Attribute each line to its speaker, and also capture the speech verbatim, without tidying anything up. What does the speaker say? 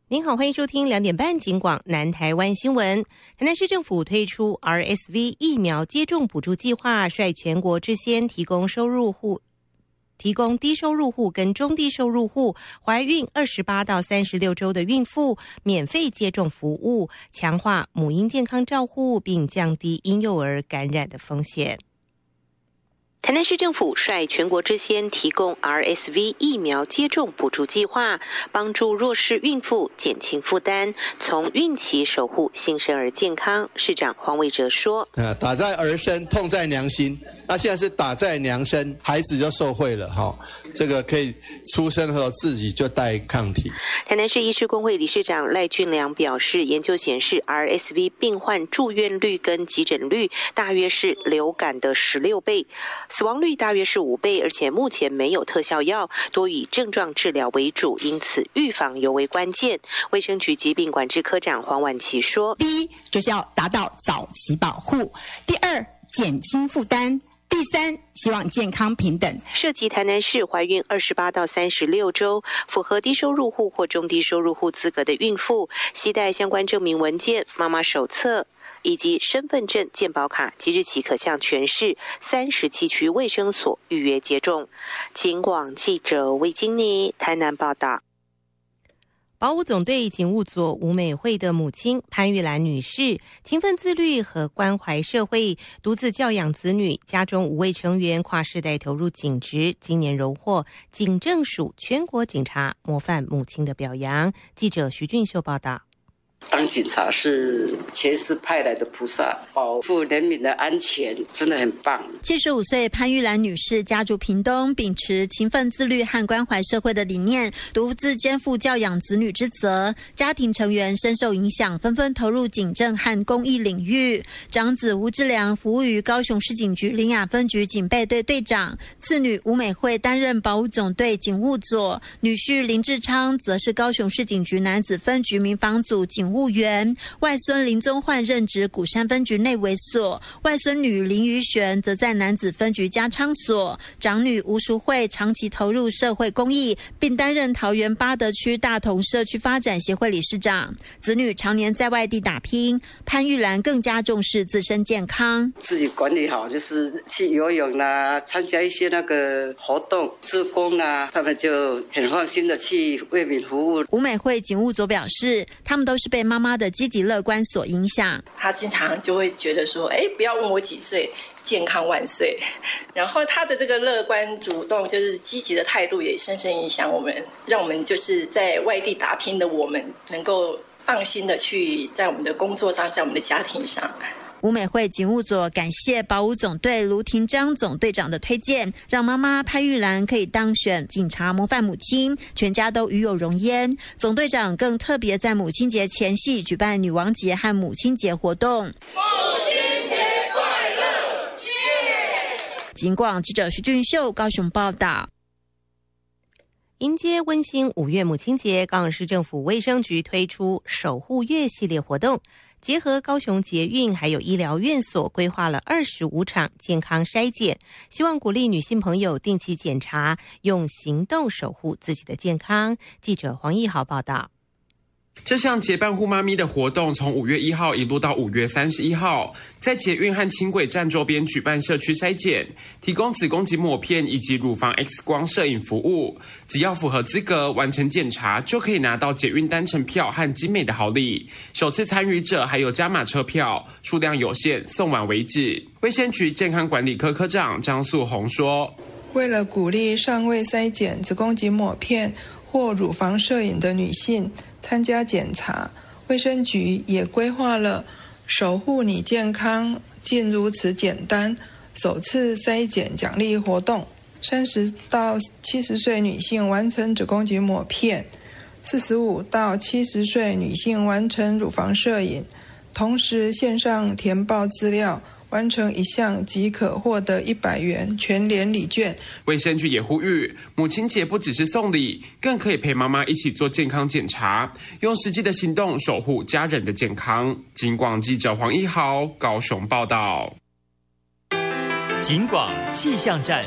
Speaker 1: 您好，欢迎收听两点半警广南台湾新闻。台南市政府推出 R S V 疫苗接种补助计划，率全国之先提供收入户提供低收入户跟中低收入户怀孕二十八到三十六周的孕妇免费接种服务，强化母婴健康照护，并降低婴幼儿感染的风险。台南市政府率全国之先提供 R S V 疫苗接种补助计划，帮助弱势孕妇减轻负担，从孕期守护新生儿健康。市长黄伟哲说：“
Speaker 2: 呃，打在儿身，痛在娘心。那现在是打在娘身，孩子就受惠了哈、哦。这个可以出生后自己就带抗体。”
Speaker 1: 台南市医师公会理事长赖俊良表示，研究显示 R S V 病患住院率跟急诊率大约是流感的十六倍。死亡率大约是五倍，而且目前没有特效药，多以症状治疗为主，因此预防尤为关键。卫生局疾病管制科长黄婉琪说：
Speaker 3: 第一，就是要达到早期保护；第二，减轻负担；第三，希望健康平等。
Speaker 1: 涉及台南市怀孕二十八到三十六周，符合低收入户或中低收入户资格的孕妇，携带相关证明文件、妈妈手册以及身份证、健保卡，即日起可向全市三十七区卫生所预约接种。警广记者魏金妮台南报道。保五总队警务组吴美惠的母亲潘玉兰女士，勤奋自律和关怀社会，独自教养子女，家中五位成员跨世代投入警职，今年荣获警政署全国警察模范母亲的表扬。记者徐俊秀报道。
Speaker 4: 当警察是前世派来的菩萨，保护人民的安全，真的很棒。
Speaker 3: 七十五岁潘玉兰女士家住屏东，秉持勤奋自律和关怀社会的理念，独自肩负教养子女之责。家庭成员深受影响，纷纷投入警政和公益领域。长子吴志良服务于高雄市警局苓雅分局警备队队长，次女吴美惠担任保五总队警务组，女婿林志昌则是高雄市警局男子分局民防组警务员，外孙林宗焕任职鼓山分局内围所，外孙女林于璇则在男子分局加昌所，长女吴淑慧长期投入社会公益，并担任桃园八德区大同社区发展协会理事长。子女常年在外地打拼，潘玉兰更加重视自身健康，
Speaker 4: 自己管理好，就是去游泳啦，参加一些那个活动志工啦，他们就很放心的去为民服务。
Speaker 3: 吴美惠警务组表示，他们都是被妈妈的积极乐观所影响，
Speaker 5: 他经常就会觉得说，哎，不要问我几岁，健康万岁。然后他的这个乐观主动，就是积极的态度，也深深影响我们，让我们就是在外地打拼的我们，能够放心的去在我们的工作上，在我们的家庭上。
Speaker 3: 吴美惠警务组感谢保五总队卢廷章总队长的推荐，让妈妈潘玉兰可以当选警察模范母亲，全家都与有荣焉。总队长更特别在母亲节前夕举办女王节和母亲节活动。
Speaker 6: 母亲节快乐！耶！
Speaker 3: 警广记者徐俊秀高雄报道。
Speaker 1: 迎接温馨五月母亲节，高雄市政府卫生局推出守护月系列活动，结合高雄捷运还有医疗院所，规划了二十五场健康筛检，希望鼓励女性朋友定期检查，用行动守护自己的健康。记者黄义豪报道。
Speaker 7: 这项结伴护妈咪的活动从五月一号一路到五月三十一号，在捷运和轻轨站周边举办社区筛检，提供子宫颈抹片以及乳房 X 光摄影服务。只要符合资格完成检查，就可以拿到捷运单程票和精美的好礼。首次参与者还有加码车票，数量有限，送完为止。卫生局健康管理科科长张素红说：“
Speaker 8: 为了鼓励尚未筛检子宫颈抹片或乳房摄影的女性参加检查，卫生局也规划了守护你健康竟如此简单首次筛检奖励活动。三十到七十岁女性完成子宫颈抹片，四十五到七十岁女性完成乳房摄影，同时线上填报资料，完成一项即可获得一百元全联礼券。
Speaker 7: 卫生局也呼吁，母亲节不只是送礼，更可以陪妈妈一起做健康检查，用实际的行动守护家人的健康。警广记者黄一豪高雄报道。
Speaker 9: 警广气象站。